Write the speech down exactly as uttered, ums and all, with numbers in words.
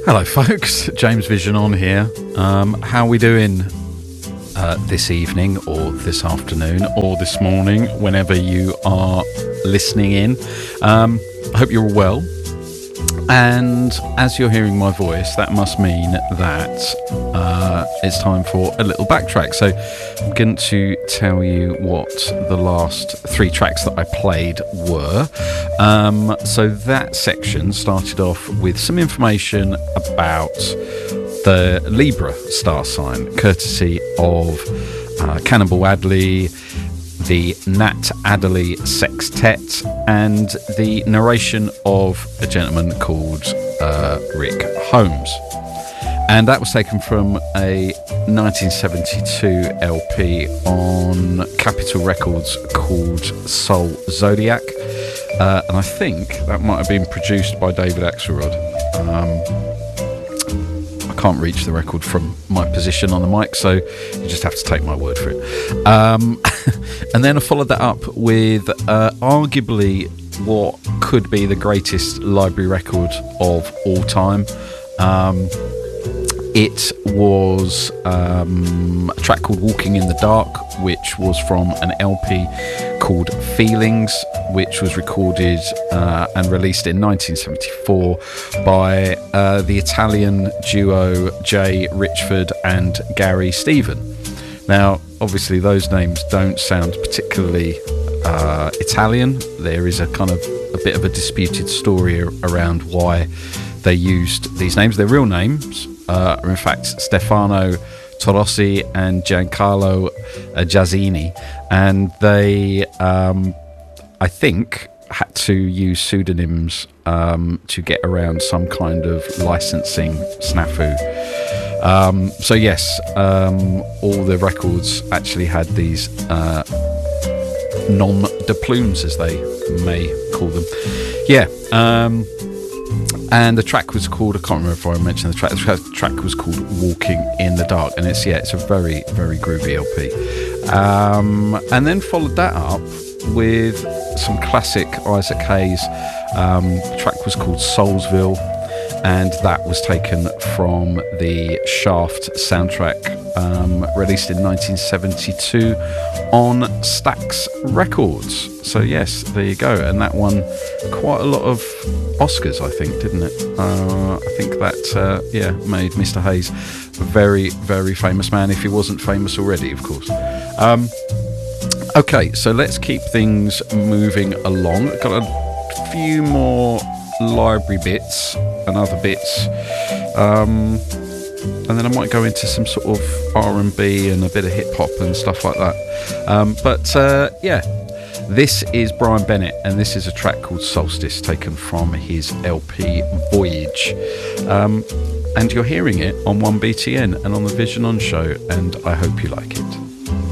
Hello folks, James Vision on here. Um, how are we doing uh, this evening or this afternoon or this morning, whenever you are listening in? Um, I hope you're all well. And as you're hearing my voice, that must mean that uh, it's time for a little backtrack. So I'm going to tell you what the last three tracks that I played were. Um, so that section started off with some information about the Libra star sign, courtesy of uh, Cannonball Adderley, the Nat Adderley Sextet, and the narration of a gentleman called uh, Rick Holmes. And that was taken from a nineteen seventy-two L P on Capitol Records called Soul Zodiac. Uh, and I think that might have been produced by David Axelrod. Um, Can't reach the record from my position on the mic, so you just have to take my word for it. Um, and then I followed that up with uh, arguably what could be the greatest library record of all time. Um, it was um, a track called Walking in the Dark, which was from an L P called Feelings, which was recorded uh, and released in nineteen seventy-four by uh, the Italian duo Jay Richford and Gary Stephen. Now, obviously, those names don't sound particularly uh, Italian. There is a kind of a bit of a disputed story around why they used these names. Their real names uh, are, in fact, Stefano Torossi and Giancarlo uh, Giazzini, and they, um, I think, had to use pseudonyms um, to get around some kind of licensing snafu. Um, so yes, um, all the records actually had these uh, nom de plumes, as they may call them. Yeah. Um, And the track was called, I can't remember if I mentioned the track, the track was called Walking in the Dark, and it's, yeah, it's a very, very groovy L P. Um, and then followed that up with some classic Isaac Hayes. Um, the track was called Soulsville, and that was taken from the Shaft soundtrack, um, released in nineteen seventy-two on Stax Records. So yes, there you go, and that won quite a lot of Oscars, I think, didn't it? Uh, I think that uh, yeah made Mister Hayes a very, very famous man, if he wasn't famous already, of course. Um, okay, so let's keep things moving along. Got a few more library bits and other bits, um, and then I might go into some sort of R and B and a bit of hip hop and stuff like that. Um, but uh, yeah, this is Brian Bennett, and this is a track called Solstice, taken from his L P Voyage. Um, and you're hearing it on one B T N and on the Vision On show, and I hope you like it.